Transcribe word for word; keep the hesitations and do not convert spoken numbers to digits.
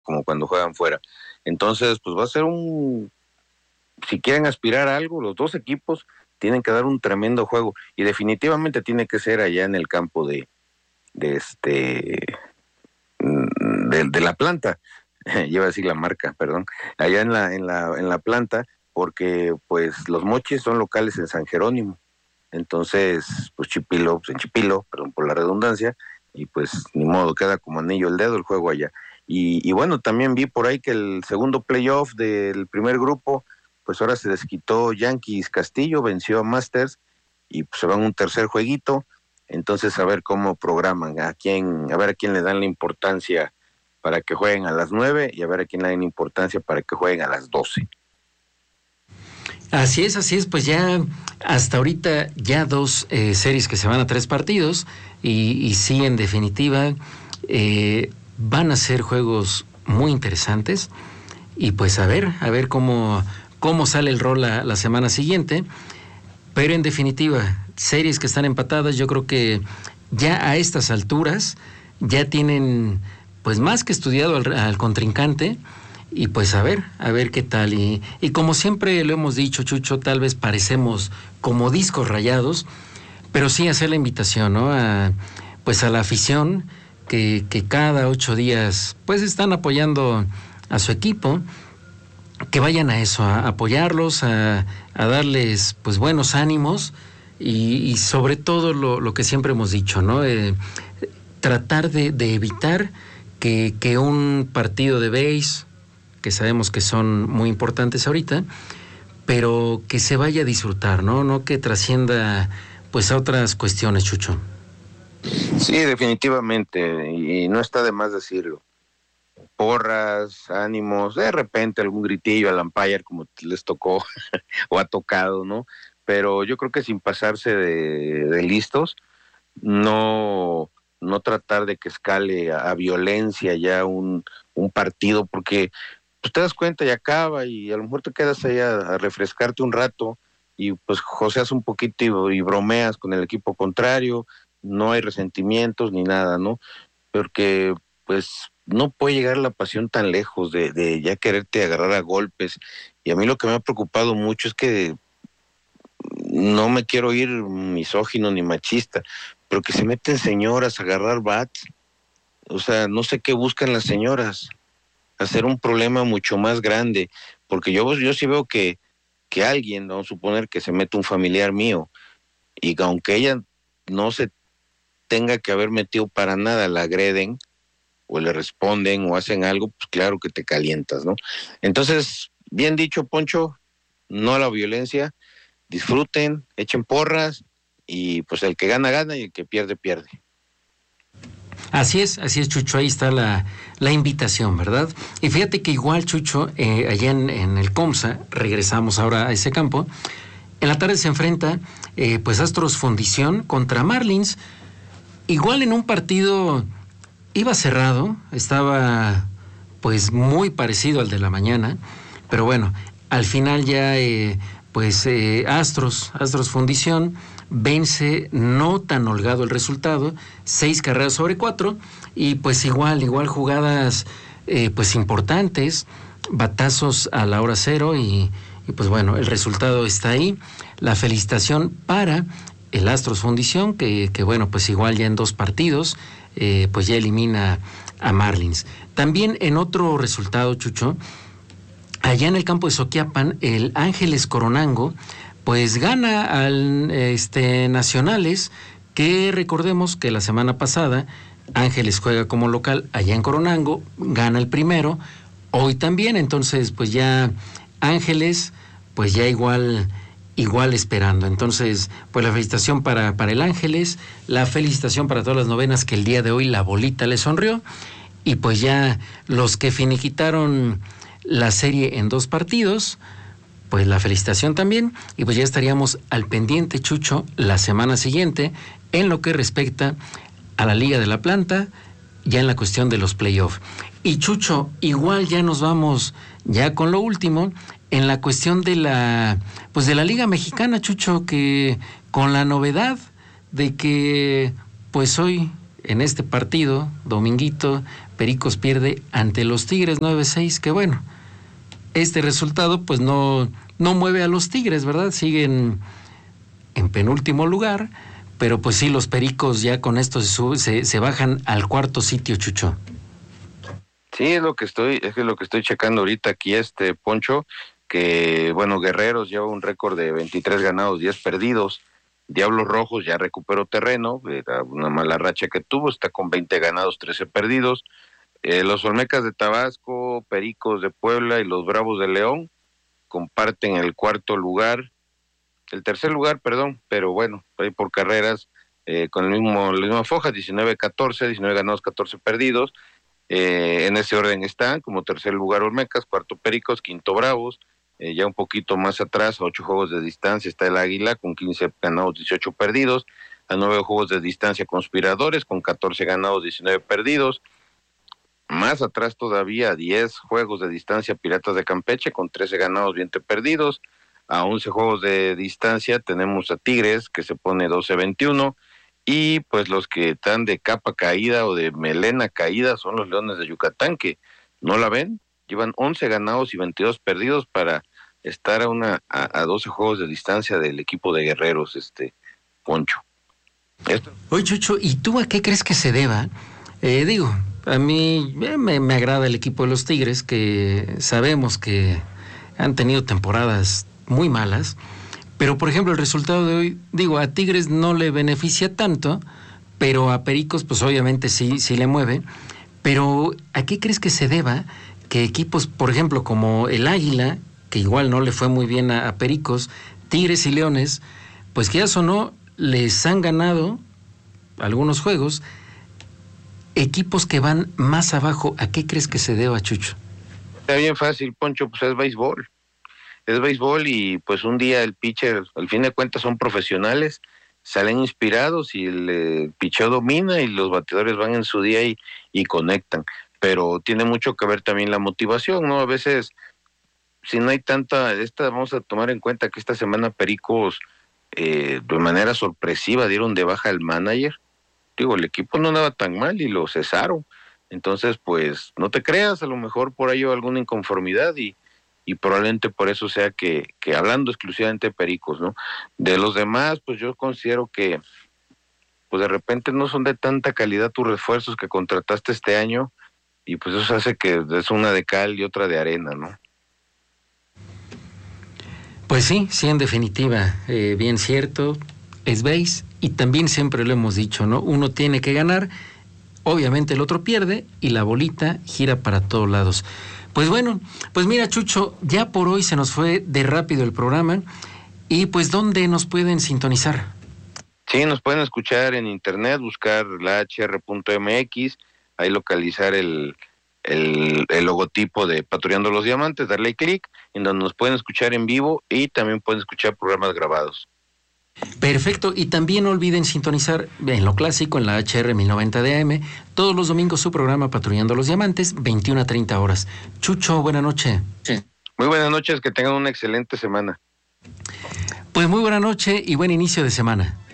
como cuando juegan fuera. Entonces, pues va a ser un, si quieren aspirar a algo, los dos equipos tienen que dar un tremendo juego, y definitivamente tiene que ser allá en el campo de, de este, de, de la planta, lleva a decir la marca, perdón, allá en la, en la, en la planta, porque pues los Mochis son locales en San Jerónimo. Entonces, pues Chipilo, pues en Chipilo, perdón por la redundancia, y pues ni modo, queda como anillo al dedo el juego allá. Y, y bueno, también vi por ahí que el segundo playoff del primer grupo, pues ahora se desquitó Yankees Castillo, venció a Masters, y pues se van un tercer jueguito. Entonces a ver cómo programan, a quién, a ver a quién le dan la importancia para que jueguen a las nueve, y a ver a quién le dan importancia para que jueguen a las doce. Así es, así es, pues ya hasta ahorita ya dos eh, series que se van a tres partidos, y, y sí, en definitiva, eh, van a ser juegos muy interesantes, y pues a ver, a ver cómo, cómo sale el rol la, la semana siguiente, pero en definitiva, series que están empatadas, yo creo que ya a estas alturas ya tienen pues más que estudiado al, al contrincante. Y pues a ver, a ver qué tal. Y, y como siempre lo hemos dicho, Chucho, tal vez parecemos como discos rayados, pero sí hacer la invitación, ¿no? A, pues a la afición que, que cada ocho días pues están apoyando a su equipo, que vayan a eso, a apoyarlos, a, a darles pues buenos ánimos, y, y sobre todo lo, lo que siempre hemos dicho, ¿no? Eh, tratar de, de evitar que, que un partido de béis, que sabemos que son muy importantes ahorita, pero que se vaya a disfrutar, ¿no? No que trascienda pues a otras cuestiones, Chucho. Sí, definitivamente, y no está de más decirlo. Porras, ánimos, de repente algún gritillo al umpire como les tocó o ha tocado, ¿no? Pero yo creo que sin pasarse de, de listos, no, no tratar de que escale a, a violencia ya un, un partido, porque pues te das cuenta y acaba, y a lo mejor te quedas ahí a, a refrescarte un rato, y pues joseas un poquito y, y bromeas con el equipo contrario, no hay resentimientos ni nada, ¿no? Porque pues no puede llegar la pasión tan lejos de, de ya quererte agarrar a golpes. Y a mí lo que me ha preocupado mucho es que no me quiero ir misógino ni machista, pero que se meten señoras a agarrar bats. O sea, no sé qué buscan las señoras, hacer un problema mucho más grande, porque yo, yo sí veo que, que alguien, vamos a suponer que se mete un familiar mío, y que aunque ella no se tenga que haber metido para nada, la agreden, o le responden, o hacen algo, pues claro que te calientas, ¿no? Entonces, bien dicho, Poncho, no a la violencia, disfruten, echen porras, y pues el que gana, gana, y el que pierde, pierde. Así es, así es, Chucho, ahí está la, la invitación, ¿verdad? Y fíjate que igual, Chucho, eh, allá en, en el COMSA, regresamos ahora a ese campo, en la tarde se enfrenta, eh, pues, Astros Fundición contra Marlins, igual en un partido, iba cerrado, estaba, pues, muy parecido al de la mañana, pero bueno, al final ya, eh, pues, eh, Astros, Astros Fundición, vence no tan holgado el resultado, seis carreras sobre cuatro, y pues igual, igual jugadas eh, pues importantes, batazos a la hora cero, y, y pues bueno, el resultado está ahí. La felicitación para el Astros Fundición, que, que bueno, pues igual ya en dos partidos, eh, pues ya elimina a Marlins. También en otro resultado, Chucho, allá en el campo de Soquiapan, el Ángeles Coronango pues gana al este, Nacionales, que recordemos que la semana pasada Ángeles juega como local allá en Coronango, gana el primero, hoy también, entonces pues ya Ángeles, pues ya igual, igual esperando. Entonces, pues la felicitación para, para el Ángeles, la felicitación para todas las novenas que el día de hoy la bolita le sonrió, y pues ya los que finiquitaron la serie en dos partidos, pues la felicitación también, y pues ya estaríamos al pendiente, Chucho, la semana siguiente, en lo que respecta a la Liga de la Planta, ya en la cuestión de los playoffs. Y Chucho, igual ya nos vamos ya con lo último, en la cuestión de la, pues de la Liga Mexicana, Chucho, que con la novedad de que, pues hoy en este partido, dominguito, Pericos pierde ante los Tigres nueve seis, que bueno, este resultado pues no, no mueve a los Tigres, ¿verdad? Siguen en penúltimo lugar, pero pues sí, los Pericos ya con esto se, sube, se, se bajan al cuarto sitio, Chucho. Sí, es lo que estoy, es lo que estoy checando ahorita aquí, este Poncho, que bueno, Guerreros lleva un récord de veintitrés ganados, diez perdidos. Diablos Rojos ya recuperó terreno, era una mala racha que tuvo, está con veinte ganados, trece perdidos. Eh, los Olmecas de Tabasco, Pericos de Puebla y los Bravos de León comparten el cuarto lugar, el tercer lugar, perdón, pero bueno, ahí por carreras, eh, con el mismo, la misma foja, diecinueve catorce, diecinueve ganados, catorce perdidos. Eh, en ese orden están, como tercer lugar Olmecas, cuarto Pericos, quinto Bravos, eh, ya un poquito más atrás, a ocho juegos de distancia está el Águila con quince ganados, dieciocho perdidos, a nueve juegos de distancia Conspiradores con catorce ganados, diecinueve perdidos, más atrás todavía a diez juegos de distancia Piratas de Campeche con trece ganados, veinte perdidos, a once juegos de distancia tenemos a Tigres que se pone doce veintiuno, y pues los que están de capa caída o de melena caída son los Leones de Yucatán, que no la ven, llevan once ganados y veintidós perdidos para estar a una a, a doce juegos de distancia del equipo de Guerreros, este Poncho. Esto. Oye, Chucho, ¿y tú a qué crees que se deba? Eh, digo, a mí eh, me, me agrada el equipo de los Tigres, que sabemos que han tenido temporadas muy malas. Pero, por ejemplo, el resultado de hoy, digo, a Tigres no le beneficia tanto, pero a Pericos, pues obviamente sí, sí le mueve. Pero, ¿a qué crees que se deba que equipos, por ejemplo, como el Águila, que igual no le fue muy bien a, a Pericos, Tigres y Leones, pues que ya sonó, les han ganado algunos juegos, equipos que van más abajo, ¿a qué crees que se deba, Chucho? Está bien fácil, Poncho, pues es béisbol. Es béisbol y pues un día el pitcher, al fin de cuentas son profesionales, salen inspirados y el, el picheo domina y los bateadores van en su día y, y conectan, pero tiene mucho que ver también la motivación, ¿no? A veces, si no hay tanta, esta vamos a tomar en cuenta que esta semana Pericos eh, de manera sorpresiva dieron de baja al manager, digo, el equipo no andaba tan mal y lo cesaron, entonces pues no te creas, a lo mejor por ahí hay alguna inconformidad y y probablemente por eso sea que, que hablando exclusivamente de Pericos, ¿no? De los demás, pues yo considero que pues de repente no son de tanta calidad tus refuerzos que contrataste este año y pues eso hace que es una de cal y otra de arena, ¿no? Pues sí, sí, en definitiva, eh, bien cierto, es base y también siempre lo hemos dicho, ¿no? Uno tiene que ganar, obviamente el otro pierde y la bolita gira para todos lados. Pues bueno, pues mira, Chucho, ya por hoy se nos fue de rápido el programa y pues ¿dónde nos pueden sintonizar? Sí, nos pueden escuchar en internet, buscar la H R punto M X, ahí localizar el, el, el logotipo de Patrullando los Diamantes, darle clic, en donde nos pueden escuchar en vivo y también pueden escuchar programas grabados. Perfecto, y también no olviden sintonizar en lo clásico, en la H R mil noventa de A M, todos los domingos su programa Patrullando los Diamantes, veintiuna a treinta horas. Chucho, buena noche. Sí. Muy buenas noches, que tengan una excelente semana. Pues muy buena noche y buen inicio de semana.